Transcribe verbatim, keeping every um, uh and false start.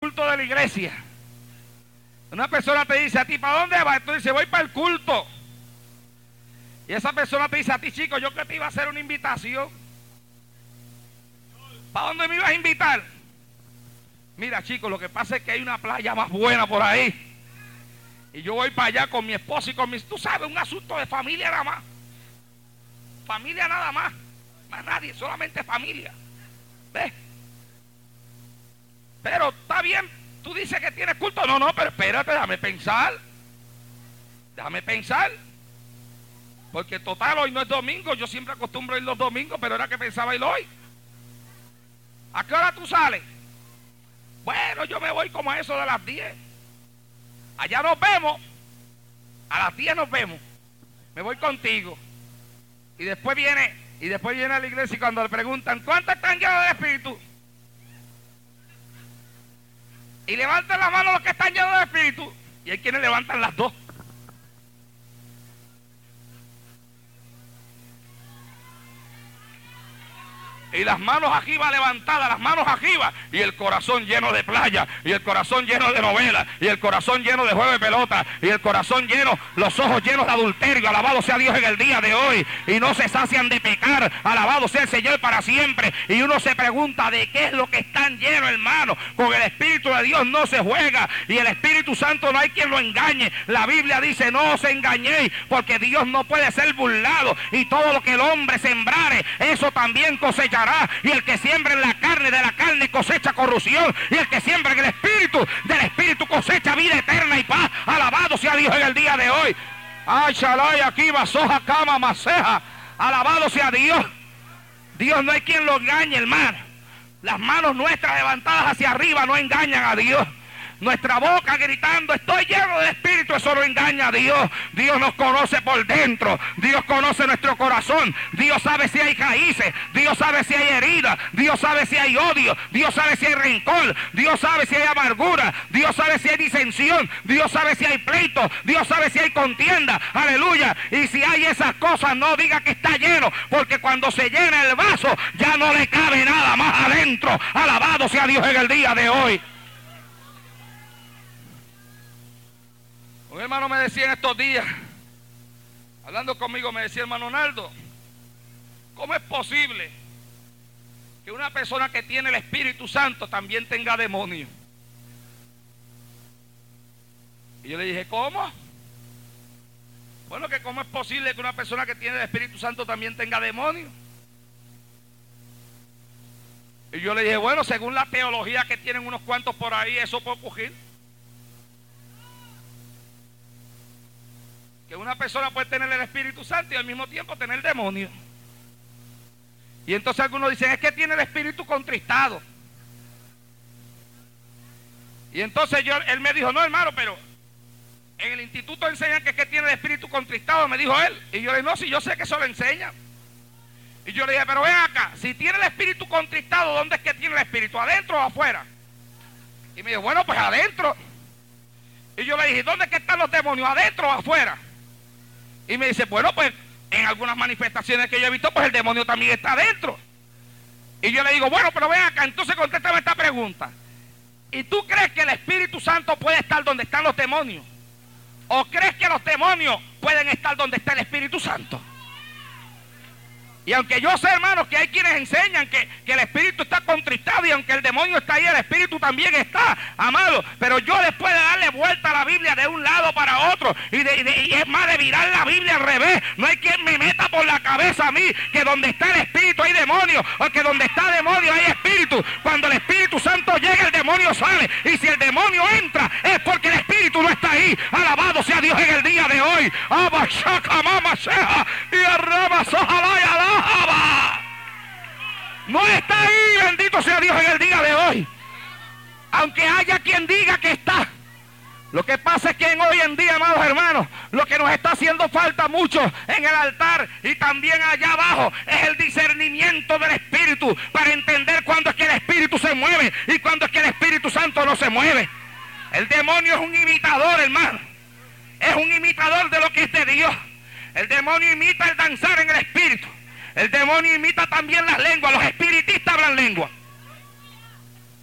culto de la iglesia. Una persona te dice a ti, ¿para dónde vas? Tú dices, voy para el culto. Y esa persona te dice a ti, chico, yo que te iba a hacer una invitación. ¿Para dónde me ibas a invitar? Mira, chico, lo que pasa es que hay una playa más buena por ahí. Y yo voy para allá con mi esposa y con mis... Tú sabes, un asunto de familia nada más. Familia nada más. Más nadie, solamente familia. ¿Ves? Pero está bien, tú dices que tienes culto. No, no, pero espérate, déjame pensar. Déjame pensar. Porque total, hoy no es domingo. Yo siempre acostumbro ir los domingos, pero era que pensaba ir hoy. ¿A qué hora tú sales? Bueno, yo me voy como a eso de las diez. Allá nos vemos. A las diez nos vemos. Me voy contigo. Y después viene, y después viene a la iglesia y cuando le preguntan, ¿cuántos están llenos de espíritu? Y levantan la mano los que están llenos de espíritu. Y hay quienes levantan las dos. Y las manos arriba levantadas, las manos arriba, y el corazón lleno de playa, y el corazón lleno de novela, y el corazón lleno de juego de pelota, y el corazón lleno, los ojos llenos de adulterio. Alabado sea Dios en el día de hoy. Y no se sacian de pecar. Alabado sea el Señor para siempre. Y uno se pregunta, ¿de qué es lo que están llenos, hermano? Con el Espíritu de Dios no se juega, y el Espíritu Santo no hay quien lo engañe. La Biblia dice, no os engañéis, porque Dios no puede ser burlado, y todo lo que el hombre sembrare, eso también cosechará. Y el que siembra en la carne, de la carne cosecha corrupción, y el que siembra en el Espíritu, del Espíritu cosecha vida eterna y paz. Alabado sea Dios en el día de hoy. Ay, shalay, aquí basoja, cama, maceja. Alabado sea Dios. Dios no hay quien lo engañe, hermano. Las manos nuestras levantadas hacia arriba no engañan a Dios. Nuestra boca gritando, estoy lleno de espíritu, eso no engaña a Dios. Dios nos conoce por dentro. Dios conoce nuestro corazón. Dios sabe si hay raíces. Dios sabe si hay heridas. Dios sabe si hay odio. Dios sabe si hay rencor. Dios sabe si hay amargura. Dios sabe si hay disensión. Dios sabe si hay pleito. Dios sabe si hay contienda. Aleluya. Y si hay esas cosas, no diga que está lleno, porque cuando se llena el vaso, ya no le cabe nada más adentro. Alabado sea Dios en el día de hoy. Un hermano me decía en estos días, hablando conmigo, me decía, hermano Naldo, ¿cómo es posible que una persona que tiene el Espíritu Santo también tenga demonios? Y yo le dije, ¿cómo? Bueno, que cómo es posible que una persona que tiene el Espíritu Santo también tenga demonios. Y yo le dije, bueno, según la teología que tienen unos cuantos por ahí, eso puede ocurrir. Que una persona puede tener el Espíritu Santo y al mismo tiempo tener demonios. Y entonces algunos dicen, es que tiene el espíritu contristado. Y entonces yo, él me dijo, no hermano, pero en el instituto enseñan que es que tiene el espíritu contristado, me dijo él. Y yo le dije, no, si yo sé que eso lo enseñan. Y yo le dije, pero ven acá, si tiene el espíritu contristado, ¿dónde es que tiene el espíritu? ¿Adentro o afuera? Y me dijo, bueno, pues adentro. Y yo le dije, ¿dónde es que están los demonios? ¿Adentro o afuera? Y me dice, bueno, pues en algunas manifestaciones que yo he visto, pues el demonio también está adentro. Y yo le digo, bueno, pero ven acá, entonces contéstame esta pregunta. ¿Y tú crees que el Espíritu Santo puede estar donde están los demonios? ¿O crees que los demonios pueden estar donde está el Espíritu Santo? Y aunque yo sé, hermanos, que hay quienes enseñan que, que el espíritu está contristado, y aunque el demonio está ahí, el espíritu también está, amado. Pero yo después de darle vuelta a la Biblia de un lado para otro, y, de, y, de, y es más de virar la Biblia al revés, no hay quien me meta por la cabeza a mí que donde está el espíritu hay demonio, o que donde está demonio hay espíritu. Cuando el Espíritu Santo llega, el demonio sale, y si el demonio entra es porque el espíritu no está ahí. Alabado sea Dios en el día de hoy. Y arraba sojalaya. No está ahí, bendito sea Dios en el día de hoy. Aunque haya quien diga que está. Lo que pasa es que en hoy en día, amados hermanos, lo que nos está haciendo falta mucho en el altar y también allá abajo es el discernimiento del Espíritu, para entender cuándo es que el Espíritu se mueve y cuándo es que el Espíritu Santo no se mueve. El demonio es un imitador, hermano. Es un imitador de lo que es de Dios. El demonio imita el danzar en el Espíritu. El demonio imita también las lenguas. Los espiritistas hablan lengua.